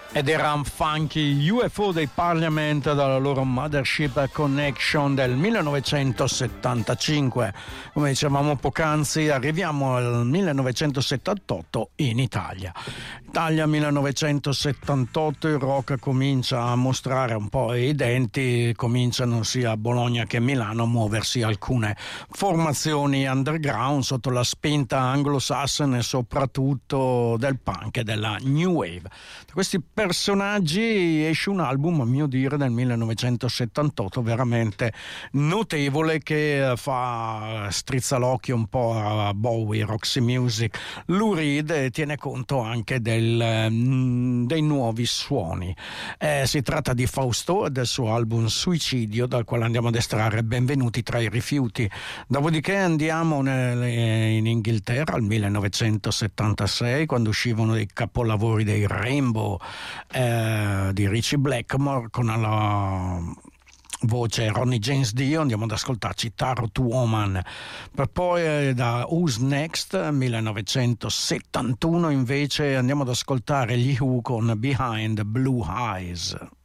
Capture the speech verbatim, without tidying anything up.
Ed era Funky U F O dei Parliament dalla loro Mothership Connection del millenovecentosettantacinque. Come dicevamo poc'anzi, arriviamo al millenovecentosettantotto in Italia. Italia millenovecentosettantotto, il rock comincia a mostrare un po' i denti, cominciano sia a Bologna che a Milano a muoversi alcune formazioni underground sotto la spinta anglosassone, soprattutto del punk e della new wave. Da questi personaggi esce un album, a mio dire, del millenovecentosettantotto veramente notevole, che fa strizza l'occhio un po' a Bowie, Roxy Music, Lou Reed, e tiene conto anche del, dei nuovi suoni. Eh, si tratta di Fausto e del suo album Suicidio, dal quale andiamo ad estrarre Benvenuti tra i rifiuti. Dopodiché andiamo nel, in Inghilterra al millenovecentosettantasei, quando uscivano i capolavori dei Rainbow, Eh, di Ritchie Blackmore, con la voce Ronnie James Dio. Andiamo ad ascoltarci Tarot Woman, per poi eh, da Who's Next millenovecentosettantuno invece andiamo ad ascoltare gli Who con Behind Blue Eyes.